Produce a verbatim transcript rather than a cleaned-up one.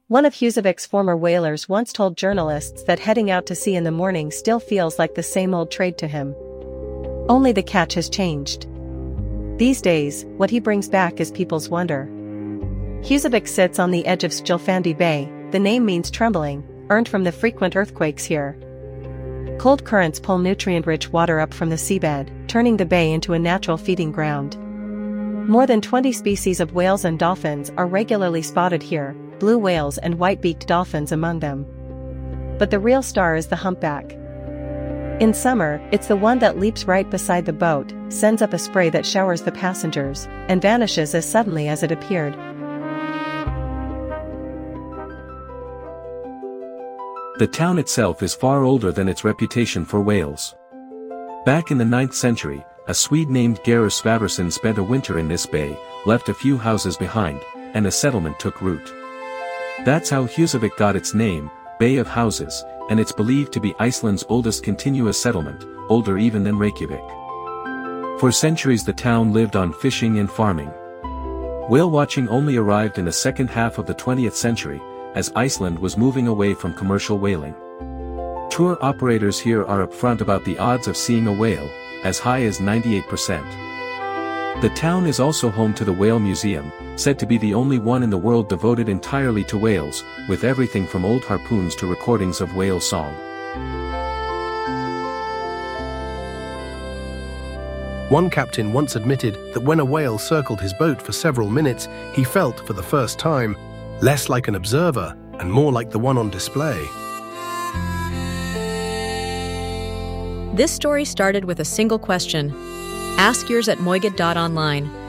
One of Husavic's former whalers once told journalists that heading out to sea in the morning still feels like the same old trade to him. Only the catch has changed. These days, what he brings back is people's wonder. Husavic sits on the edge of Stilfandi Bay. The name means trembling, earned from the frequent earthquakes here. Cold currents pull nutrient-rich water up from the seabed, turning the bay into a natural feeding ground. More than twenty species of whales and dolphins are regularly spotted here, blue whales and white-beaked dolphins among them. But the real star is the humpback. In summer, it's the one that leaps right beside the boat, sends up a spray that showers the passengers, and vanishes as suddenly as it appeared. The town itself is far older than its reputation for whales. Back in the ninth century, a Swede named Gerhard Svaberson spent a winter in this bay, left a few houses behind, and a settlement took root. That's how Husavik got its name, Bay of Houses, and it's believed to be Iceland's oldest continuous settlement, older even than Reykjavik. For centuries the town lived on fishing and farming. Whale watching only arrived in the second half of the twentieth century, as Iceland was moving away from commercial whaling. Tour operators here are upfront about the odds of seeing a whale, as high as ninety-eight percent. The town is also home to the Whale Museum, said to be the only one in the world devoted entirely to whales, with everything from old harpoons to recordings of whale song. One captain once admitted that when a whale circled his boat for several minutes, he felt, for the first time, less like an observer and more like the one on display. This story started with a single question. Ask yours at moigad dot online.